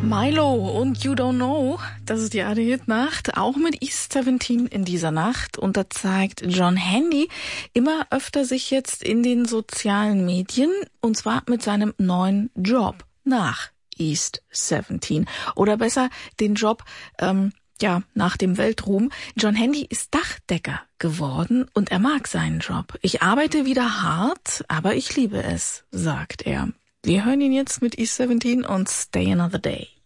Milo und You Don't Know, das ist die ARD-Hit-Nacht, auch mit East 17 in dieser Nacht. Und da zeigt John Handy immer öfter sich jetzt in den sozialen Medien, und zwar mit seinem neuen Job nach East 17. Oder besser den Job, nach dem Weltruhm. John Handy ist Dachdecker geworden und er mag seinen Job. Ich arbeite wieder hart, aber ich liebe es, sagt er. Wir hören ihn jetzt mit East 17 und Stay Another Day.